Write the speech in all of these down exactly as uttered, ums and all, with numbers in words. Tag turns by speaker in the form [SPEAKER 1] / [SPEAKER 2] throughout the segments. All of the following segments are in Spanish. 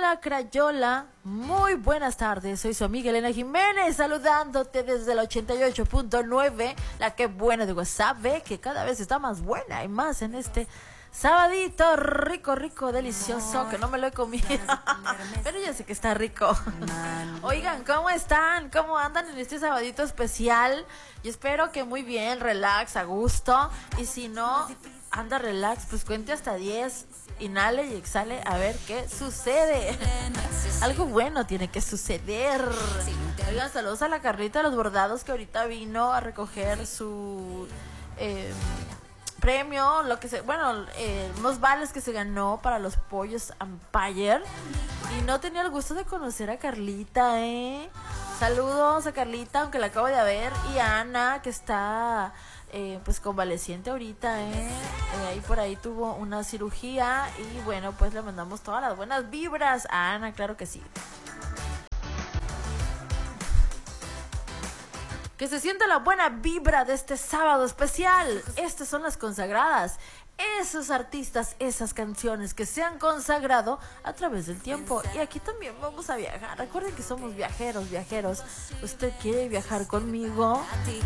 [SPEAKER 1] la Crayola, muy buenas tardes, soy su amiga Elena Jiménez, saludándote desde el ochenta y ocho punto nueve, la que buena de Guasave, que cada vez está más buena y más en este sabadito rico, rico, delicioso, que no me lo he comido, pero ya sé que está rico. Oigan, ¿cómo están? ¿Cómo andan en este sabadito especial? Yo espero que muy bien, relax, a gusto, y si no anda relax, pues cuente hasta diez, inhale y exhale a ver qué sucede. Algo bueno tiene que suceder. Oigan, saludos a la Carlita de los Bordados, que ahorita vino a recoger su eh, premio, lo que se, bueno, eh, unos vales que se ganó para los pollos Empire, y no tenía el gusto de conocer a Carlita, eh. Saludos a Carlita, aunque la acabo de ver, y a Ana, que está eh, pues convaleciente ahorita, eh. eh ahí por ahí tuvo una cirugía, y bueno, pues le mandamos todas las buenas vibras a Ana, claro que sí. Que se sienta la buena vibra de este sábado especial. Estas son las consagradas. Esos artistas, esas canciones que se han consagrado a través del tiempo. Y aquí también vamos a viajar. Recuerden que somos viajeros, viajeros. ¿Usted quiere viajar conmigo?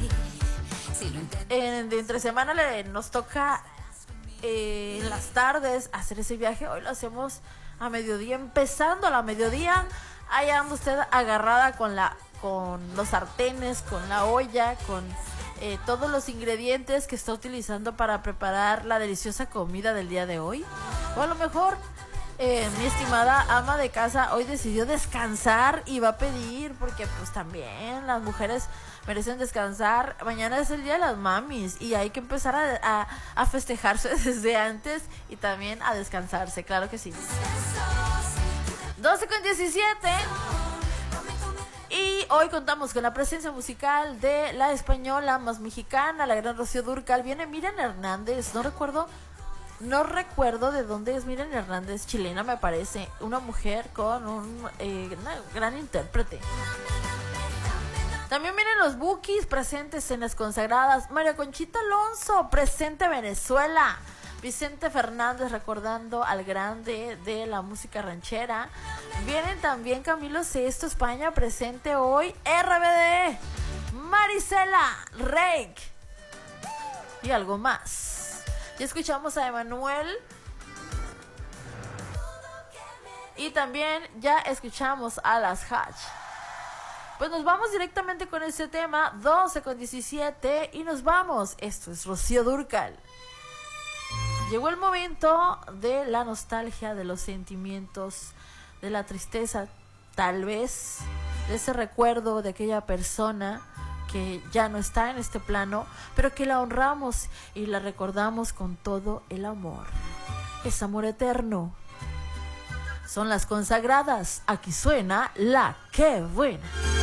[SPEAKER 1] En, de entre semana le, nos toca eh, en las tardes hacer ese viaje. Hoy lo hacemos a mediodía, empezando a la mediodía. Ahí anda usted agarrada con la con los sartenes, con la olla, con eh, todos los ingredientes que está utilizando para preparar la deliciosa comida del día de hoy. O a lo mejor eh, mi estimada ama de casa hoy decidió descansar y va a pedir, porque pues también las mujeres merecen descansar. Mañana es el día de las mamis y hay que empezar a, a, a festejarse desde antes y también a descansarse, claro que sí. doce con diecisiete. Y hoy contamos con la presencia musical de la española más mexicana, la gran Rocío Dúrcal. Viene Miriam Hernández, no recuerdo, no recuerdo de dónde es Miriam Hernández, chilena me parece, una mujer con un eh, una gran intérprete. También vienen los Bukis presentes en las consagradas, María Conchita Alonso, presente Venezuela. Vicente Fernández recordando al grande de la música ranchera. Vienen también Camilo Sesto, España, presente hoy. R B D, Marisela, Reik y algo más. Ya escuchamos a Emanuel. Y también ya escuchamos a las Hatch. Pues nos vamos directamente con este tema, doce con diecisiete, y nos vamos. Esto es Rocío Dúrcal. Llegó el momento de la nostalgia, de los sentimientos, de la tristeza, tal vez, de ese recuerdo de aquella persona que ya no está en este plano, pero que la honramos y la recordamos con todo el amor. Es amor eterno. Son las consagradas. Aquí suena La Qué Buena.